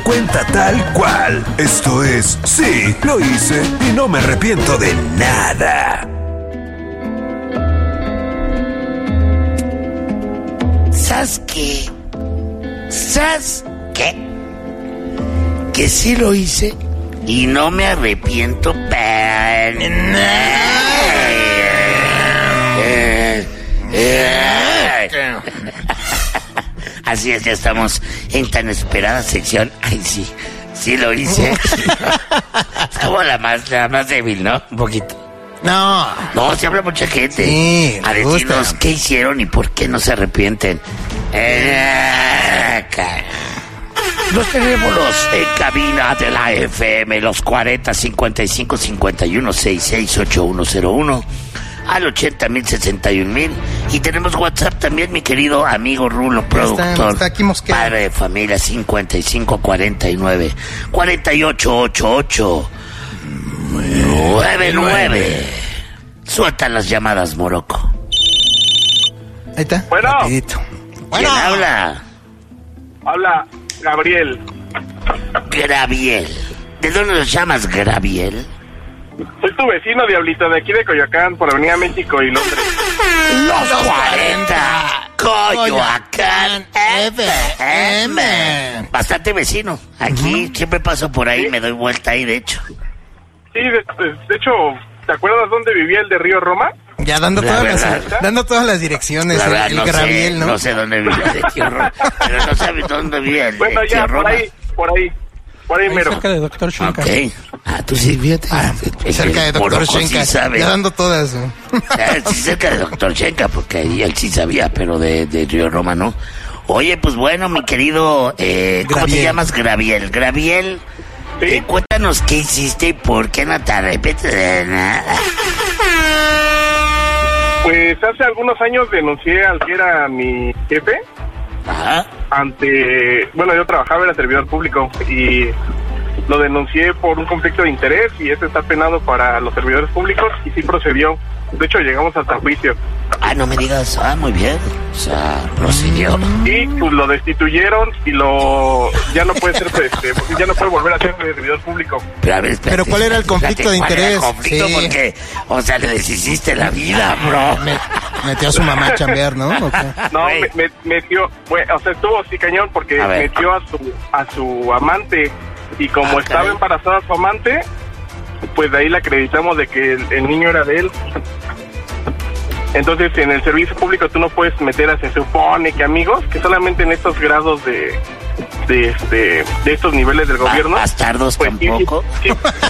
Cuenta tal cual. Esto es Sí, lo hice y no me arrepiento de nada. ¿Sabes qué? ¿Sabes qué? Que sí lo hice y no me arrepiento para nada. Así es, ya estamos en tan esperada sección. Ay, sí, sí lo hice. Somos la más débil, ¿no? Un poquito. No, Se habla mucha gente sí, a decirnos qué hicieron y por qué no se arrepienten. Los teléfonos en cabina de la FM, los 40 55 51 66 8101 al 80,000 61,000. Y tenemos WhatsApp también, mi querido amigo Rulo, productor. Está aquí mosqueado. Padre de familia, 55 49 48 88 99. Sueltan las llamadas, Morocco. Ahí está. Bueno. Rapidito. ¿Quién habla? Habla Gabriel. Graviel. ¿De dónde nos llamas, Graviel? Soy tu vecino, Diablito, de aquí de Coyoacán, por Avenida México y Londres. Los 40. Coyoacán FM. Bastante vecino. Aquí siempre paso por ahí, ¿Sí? me doy vuelta ahí, de hecho. Sí, de hecho, ¿te acuerdas dónde vivía el de Río Roma? Ya dando todas las direcciones, La verdad, el no Graviel, sé, ¿no? no sé dónde vive el de Tío Roma, pero no sabe dónde vive el Bueno, de Tío ya, Roma. por ahí mero. Cerca de Dr. Shenka. Ok. Tú sí, fíjate. Cerca de Dr. Morocco Shenka. sí sabe. Ya dando todas. ¿no? Sí, cerca de Dr. Shenka, porque ahí él sí sabía, pero de Río Roma no. Oye, pues bueno, mi querido, ¿cómo te Graviel. llamas? Graviel. ¿Sí? Cuéntanos qué hiciste y por qué no te arrepientes de nada. Pues hace algunos años denuncié al que era mi jefe Ajá. bueno, yo trabajaba, era servidor público y lo denuncié por un conflicto de interés y eso está penado para los servidores públicos y sí procedió. De hecho, llegamos hasta juicio. No me digas, muy bien. O sea, procedió. Y pues lo destituyeron y ya no puede ser, ya no puede volver a ser servidor público. Pero, a ver, espérate, Pero ¿cuál era el conflicto de ¿cuál era el interés? conflicto? Sí. Porque, o sea, le deshiciste la vida, bro. Metió a su mamá a chambear, ¿no? ¿O qué? No, Güey. me metió, bueno, o sea, estuvo así cañón porque A ver. metió a su amante y como estaba caray. embarazada su amante, pues de ahí le acreditamos de que el niño era de él. Entonces, en el servicio público tú no puedes meter, se supone que amigos, que solamente en estos grados de estos niveles del gobierno. Bastardos pues, tampoco. Sí,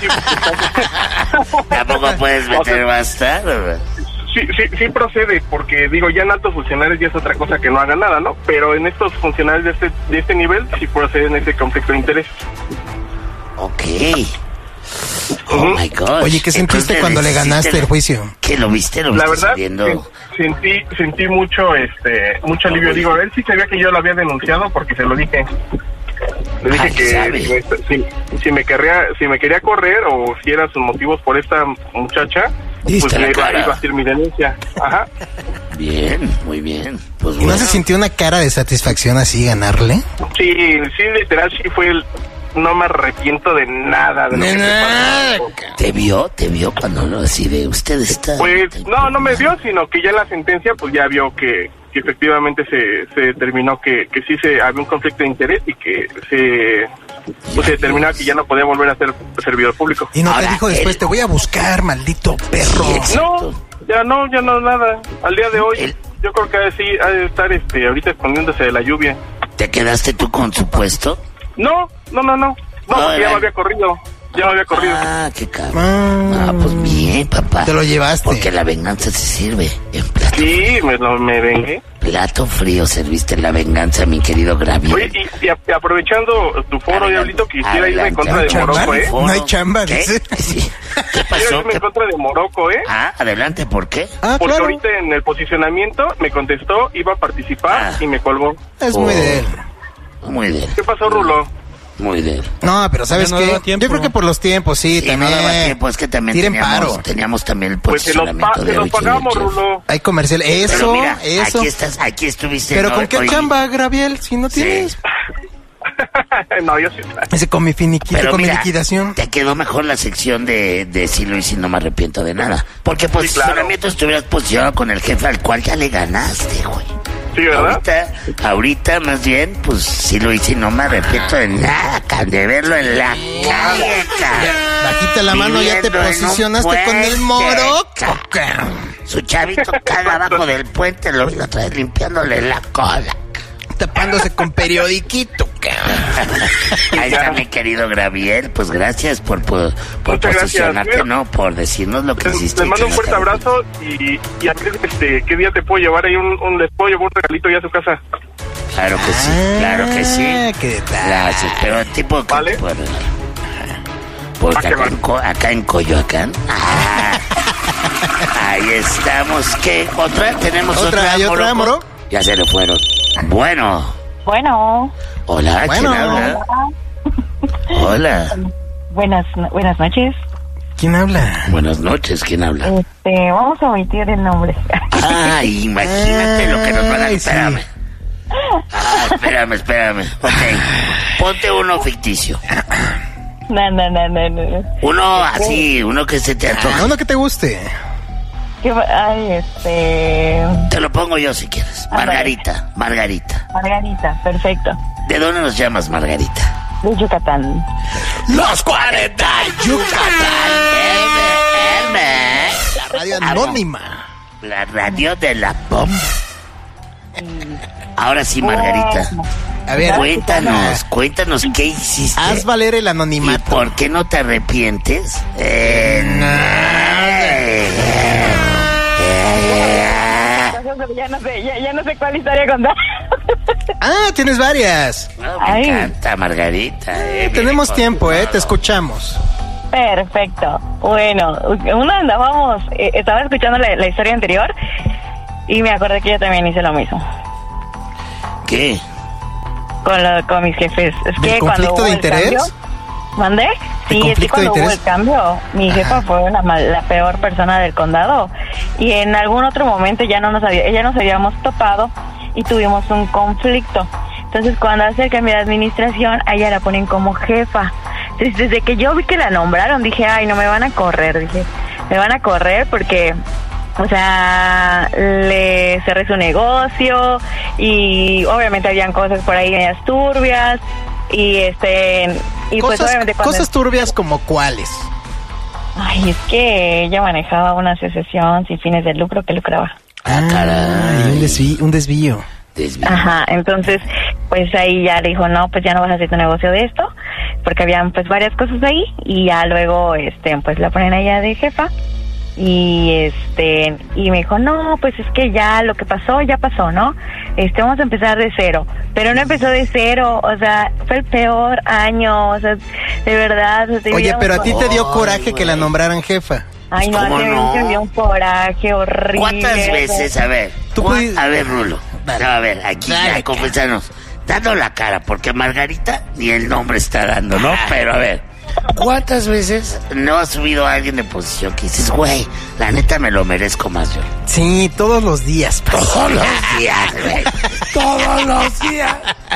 Tampoco puedes O sea, meter bastardos. Sí procede, porque digo, ya en altos funcionarios ya es otra cosa que no hagan nada, ¿no? Pero en estos funcionarios de este nivel sí procede en ese conflicto de interés. Ok. Oh my God. Oye, ¿qué sentiste cuando le ganaste el juicio? ¿Qué lo viste? ¿Lo La viste verdad, saliendo? sentí mucho alivio. Digo, él sí sabía que yo lo había denunciado porque se lo dije. Le dije que sabe. si me quería correr o si eran sus motivos por esta muchacha, Diste pues la me cara. iba a hacer mi denuncia. Ajá. Bien, muy bien. Pues ¿Y no bueno. se sintió una cara de satisfacción así ganarle? Sí, literal, sí fue no me arrepiento de nada de lo que me pasó. ¿Te vio cuando lo así de usted está? Pues no me vio, sino que ya en la sentencia pues ya vio que efectivamente se determinó que sí había un conflicto de interés y que se determinó que ya no podía volver a ser servidor público. Y no Ahora, te dijo después, él- te voy a buscar, maldito perro. Sí, exacto. No, ya no nada. Al día de hoy Él- yo creo que ha de estar ahorita escondiéndose de la lluvia. ¿Te quedaste tú con su puesto? No, porque ya me había corrido. Qué cabrón. Pues bien, papá. Te lo llevaste. Porque la venganza se sirve en plato. Sí, me vengué. Plato frío serviste la venganza, mi querido Graviel. Oye, y aprovechando tu foro, Diablito, quisiera irme en contra de Adelante. Morocco, ¿eh? No hay chamba, ¿Qué? dice. Sí. ¿Qué Quiero pasó? irme en contra de Morocco, ¿eh? Adelante, ¿por qué? Porque claro. ahorita en el posicionamiento me contestó, iba a participar y me colgó. Es muy de él. Muy de él. ¿Qué pasó, Rulo? Muy de él. No, pero ¿sabes Ya no qué? daba tiempo. Yo creo que por los tiempos, sí, Sí, también. no daba tiempo, es que también Tiren paro. teníamos también el Pues se los posicionamiento de hoy. pagamos, Chef. Rulo. Hay comercial. Pero Eso, mira, eso. aquí estuviste. Pero ¿no? ¿con qué Oye, chamba, Graviel? Si no tienes. No, yo sí. Ese con mi finiquito, Pero con mi mira, liquidación. te quedó mejor la sección de si lo hice y no me arrepiento de nada. Porque claro. posicionamiento estuvieras posicionado con el jefe al cual ya le ganaste, güey. Sí, ¿verdad? Ahorita más bien, pues si lo hice y no me arrepiento de nada, de verlo en la calle, Bajita la mano, ya te viviendo en un posicionaste con el puente, moro. Su chavito caga abajo del puente, lo trae limpiándole la cola. Tapándose con periodiquito. Ahí está mi querido Graviel, pues gracias por Muchas posicionarte, gracias. ¿no? Por decirnos lo que hiciste. Les mando un fuerte abrazo y a ver, ¿qué día te puedo llevar ahí les puedo llevar un regalito ya a su casa? Claro que sí, claro que sí. ¿Qué tal? Gracias, pero tipo que ¿Vale? porque ¿qué acá en Coyoacán. Ahí estamos. ¿Qué? ¿Otra? ¿Tenemos otra? ¿Hay otra, moro? Ya se le fueron. Bueno. Hola, Bueno. ¿quién habla? Hola. Buenas noches. ¿Quién habla? Buenas noches, ¿quién habla? Vamos a omitir el nombre. Ay, imagínate lo que nos van a... Ay, sí. Espérame. Ok, ponte uno ficticio. No. Uno así, uno que se te antoja. Uno que te guste. Ay, Te lo pongo yo si quieres. Margarita. Margarita, perfecto. ¿De dónde nos llamas, Margarita? De Yucatán. Los 40 Yucatán. La radio anónima. La radio de la bomba. Ahora sí, Margarita. A ver, Cuéntanos qué hiciste. haz valer el ¿Y anonimato. por qué no te arrepientes? Ya no sé cuál historia contar. Tienes varias. No, me Ay. encanta, Margarita. Tenemos Viene tiempo, con te escuchamos. Perfecto. Bueno, estaba escuchando la historia anterior y me acordé que yo también hice lo mismo ¿Qué? con mis jefes. Es ¿Del que cuando conflicto hubo de el interés? cambio, ¿mandé? Sí, es que conflicto de cuando hubo interés? el cambio, mi jefa fue la peor persona del condado y en algún otro momento ella nos habíamos topado y tuvimos un conflicto. Entonces cuando hace el cambio de administración, a ella la ponen como jefa. Entonces desde que yo vi que la nombraron, dije, ay, no me van a correr, porque... O sea, le cerré su negocio y obviamente habían cosas por ahí medias turbias y pues obviamente cuando... Cosas turbias como cuáles. Ay, es que ella manejaba una asociación sin fines de lucro que lucraba. Caray. Un desvío. Ajá, entonces pues ahí ya le dijo, no, pues ya no vas a hacer tu negocio de esto, porque habían pues varias cosas ahí y ya luego pues la ponen a ella de jefa. Y y me dijo, no, pues es que ya lo que pasó, ya pasó, ¿no? Vamos a empezar de cero. Pero no empezó de cero, o sea, fue el peor año, o sea, de verdad. O sea, Oye, pero a ti te dio Ay, coraje güey. que la nombraran jefa. Ay, no, ¿Cómo a mí no? me dio un coraje horrible. ¿Cuántas veces? A ver, Tú puedes- a ver, Rulo. Dale. No, a ver, aquí Dale, ya confesanos. Dando la cara, porque Margarita ni el nombre está dando, ¿no? Pero a ver, ¿cuántas veces no ha subido a alguien de posición que dices, güey, la neta me lo merezco más yo? Sí, todos los días. Todos los días, güey. Todos los días.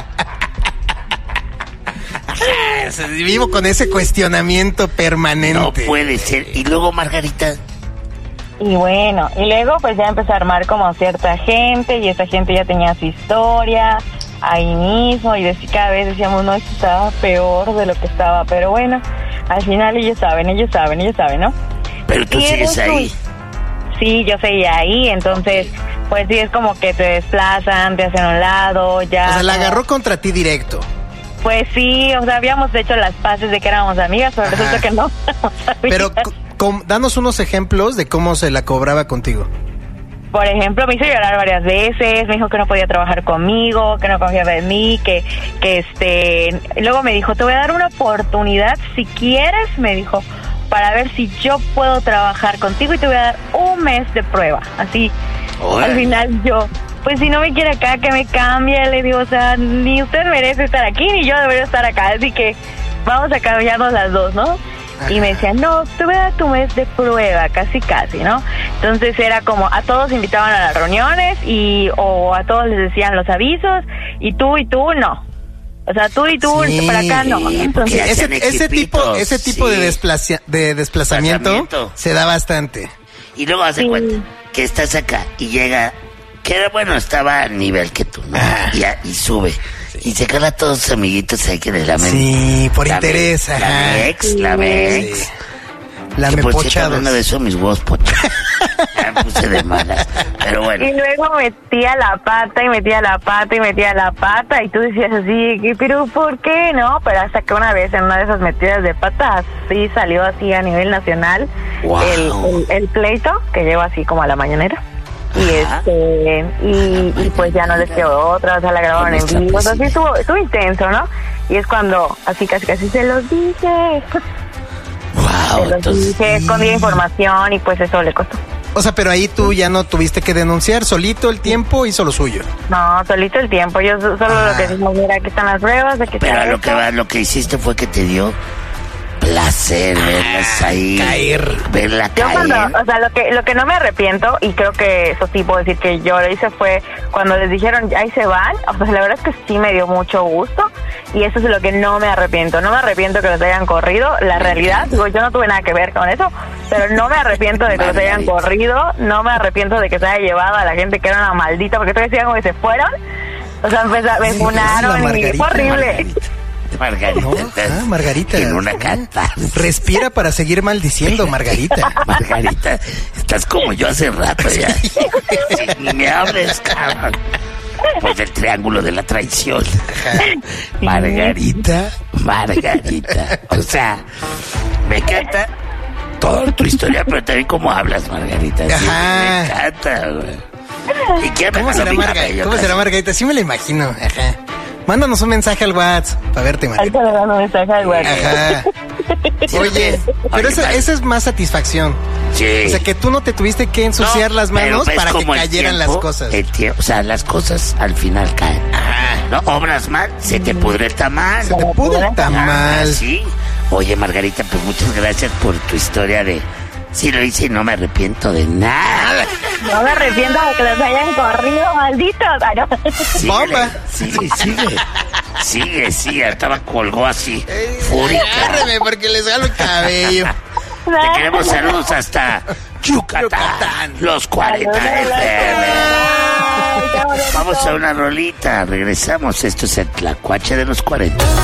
Vivo con ese cuestionamiento permanente. No puede ser. Y luego, Margarita, Y bueno, y luego pues ya empezó a armar como cierta gente y esa gente ya tenía su historia ahí mismo y cada vez decíamos, no, esto estaba peor de lo que estaba, pero bueno, al final ellos saben, ¿no? pero tú Y sigues eso- ahí. Sí, yo seguía ahí, entonces pues sí es como que te desplazan, te hacen a un lado, ya... O sea, la como- agarró contra ti directo. Pues sí, o sea, habíamos hecho las paces de que éramos amigas, pero Ajá. resulta que no. Pero danos unos ejemplos de cómo se la cobraba contigo. Por ejemplo, me hizo llorar varias veces, me dijo que no podía trabajar conmigo, que no confiaba en mí, que luego me dijo, te voy a dar una oportunidad, si quieres, me dijo, para ver si yo puedo trabajar contigo y te voy a dar un mes de prueba. Así, Órale. al final yo, pues si no me quiere acá, que me cambie, le digo, o sea, ni usted merece estar aquí, ni yo debería estar acá, así que vamos a cambiarnos las dos, ¿no? Y me decían, no, te voy a dar tu mes de prueba, casi, ¿no? Entonces era como, a todos invitaban a las reuniones o a todos les decían los avisos y tú no. O sea, tú y tú, Sí, para acá no. porque Entonces, hacían Ese tipo sí. de desplazamiento Desplazamiento. se da bastante. Y luego hace Sí. cuenta que estás acá y llega, que era bueno, estaba al nivel que tú, ¿no? Y sube. Y se cala a todos sus amiguitos ahí que le lamen. Sí, por La interés, La ajá. ex, la ex. Sí. La Que me por cierto, pochados. hablando de eso, mis huevos pochados. Ya me puse de malas. Pero bueno. y luego metía la pata y metía la pata y metía la pata y tú decías así, pero ¿por qué no? Pero hasta que una vez en una de esas metidas de pata sí salió así a nivel nacional Wow. el pleito que lleva así como a la mañanera. Ajá. Y pues ya no les quedó otra, o sea, la grabaron en nuestra vivo, o sea, sí presidenta. estuvo intenso, ¿no? Y es cuando así casi se los dije, Wow, se los entonces. dije, escondía información y pues eso le costó. O sea, pero ahí tú ya no tuviste que denunciar, solito el tiempo hizo lo suyo. No, solito el tiempo, yo solo lo que dijimos, mira, aquí están las pruebas, aquí Pero está a lo que esto. va, lo que hiciste fue que te dio placer verlas ahí. caer. Verla Yo caer. cuando, o sea, lo que no me arrepiento, y creo que eso sí puedo decir que yo lo hice, fue cuando les dijeron, ahí se van, o sea, la verdad es que sí me dio mucho gusto, y eso es lo que no me arrepiento. No me arrepiento que los hayan corrido, la realidad, digo, yo no tuve nada que ver con eso, pero no me arrepiento de que los hayan Margarita. corrido, no me arrepiento de que se haya llevado a la gente que era una maldita, porque todavía decían como que se fueron, o sea, me Sí, funaron la y Margarita, fue horrible. Margarita. No, estás Margarita. En una catarsis. Respira para seguir maldiciendo, Margarita. Margarita, estás como yo hace rato ya. Sí, ni me hables, cabrón. Pues del triángulo de la traición. Margarita. O sea, me encanta toda tu historia, pero también cómo hablas, Margarita. Sí, Ajá. me encanta, güey. ¿Y quién me ¿Cómo ganó será, mi Margarita? cabello, ¿Cómo será, casi? Margarita? Sí me la imagino. Ajá. Mándanos un mensaje al WhatsApp para verte, Margarita. Ahorita le dando un mensaje al WhatsApp. Ajá. Oye, pero esa es más satisfacción. Sí. O sea, que tú no te tuviste que ensuciar No, las manos pero ves para que como el cayeran tiempo, las cosas. O sea, las cosas al final caen. No, obras mal, se te pudre el tamal. Se te pudre el tamal. Sí. Oye, Margarita, pues muchas gracias por tu historia de... Sí lo hice y no me arrepiento de nada. No me arrepiento de que los hayan corrido, malditos. Ay, no. Síguele. Bomba. Sigue. Estaba colgó así, fúrica. Agárreme porque les gano el cabello. Te queremos saludos hasta Yucatán. Los 40 FM. Vamos a una rolita. Regresamos. Esto es el Tlacuache de los 40.